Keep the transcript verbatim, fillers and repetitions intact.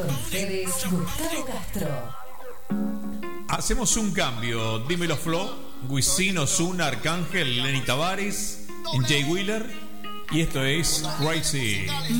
Con ustedes, Gustavo Castro. Hacemos un cambio. Dímelo, Flo. Wisin, Ozuna, Arcángel, Lenny Tavares, Jay Wheeler. Y esto es Crazy.